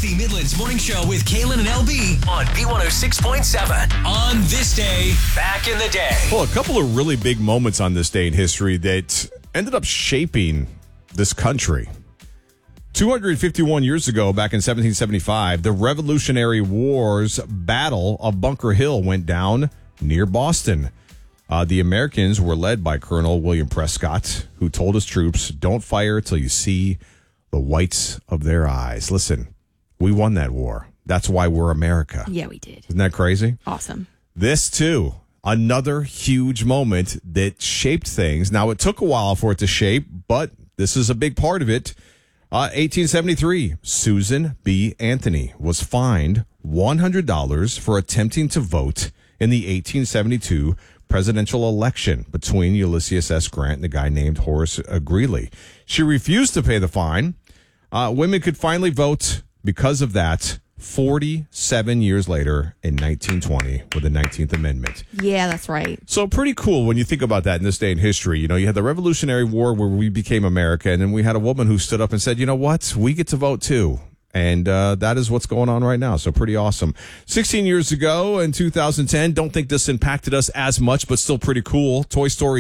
the Midlands Morning Show with Kaylin and LB on B106.7. On this day, back in the day. Well, a couple of really big moments on this day in history that ended up shaping this country. 251 years ago, back in 1775, the Revolutionary War's Battle of Bunker Hill went down near Boston. The Americans were led by Colonel William Prescott, who told his troops, "Don't fire till you see the whites of their eyes." Listen, we won that war. That's why we're America. Yeah, we did. Isn't that crazy? Awesome. This, too, another huge moment that shaped things. Now, it took a while for it to shape, but this is a big part of it. 1873, Susan B. Anthony was fined $100 for attempting to vote in the 1872 presidential election between Ulysses S. Grant and a guy named Horace Greeley. She refused to pay the fine. Women could finally vote because of that 47 years later in 1920 with the 19th Amendment. Yeah, that's right. So pretty cool when you think about that in this day in history. You know, you had the Revolutionary War where we became America, and then we had a woman who stood up and said, you know what, we get to vote too. And that is what's going on right now. So pretty awesome. 16 years ago in 2010, don't think this impacted us as much, but still pretty cool. Toy Story